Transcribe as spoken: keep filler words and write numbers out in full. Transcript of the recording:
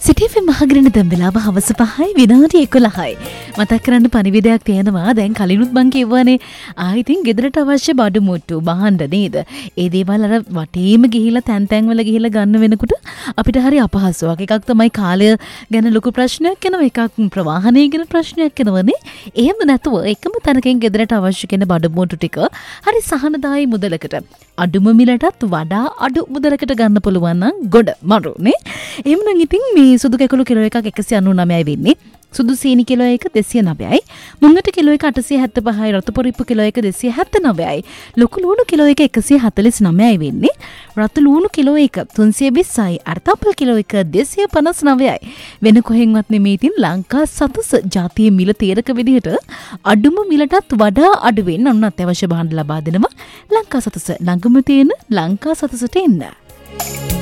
සිටිෆි මහගරණ දැන් වෙලාව හවස පහයි විනාඩි එකොළහයි. මතක් කරන්න පණිවිඩයක් තියෙනවා. දැන් කලිනුත් මං කිව්වනේ ආ ඉතින් ගෙදරට අවශ්‍ය බඩු මුට්ටු බහන්න නේද? ඒ දේවල් අර වටේම ගිහිලා තැන් තැන් වල ගිහිලා ගන්න වෙනකොට අපිට හරි අපහසුවක්. එකක් තමයි කාලය ගැන ලොකු ප්‍රශ්නයක් එනවා. එකක් ප්‍රවාහනය ගැන ප්‍රශ්නයක් එනවනේ. එහෙම නැතුව එකම තැනකින් ගෙදරට අවශ්‍ය කෙන බඩු මුට්ටු ටික හරි සහනදායි මුදලකට අඩුම මිලටත් වඩා අඩු මුදලකට ගන්න පුළුවන් නම් ගොඩ මරුනේ. එහෙමනම් ඉතින් මේ සුදු කැකුළු කිලෝ එකක් එකසිය අනූනවයයි වෙන්නේ. සුදු සීනි කිලෝ එක දෙසිය නවයයි. මුංගට කිලෝ එක අටසිය හැත්තෑපහයි. රතු පොරිප්පු කිලෝ එක දෙසිය හැත්තෑනවයයි. ලොකු ලූණු කිලෝ එක එකසිය හතළිස් නවයයි වෙන්නේ. රතු ලූණු කිලෝ එක තුන්සිය විස්සයි. අර්ථපල් කිලෝ එක දෙසිය පනස් නවයයි. වෙන කොහෙන්වත් නෙමෙයි ඉතින් ලංකා සතස ජාතිය මිල තීරක විදිහට අඩුම මිලටත් වඩා අඩුවෙන් අන්න අත්‍යවශ්‍ය භාණ්ඩ ලබා දෙනවා. ලංකා සතස ළඟම තියෙන ලංකා සතසට එන්න.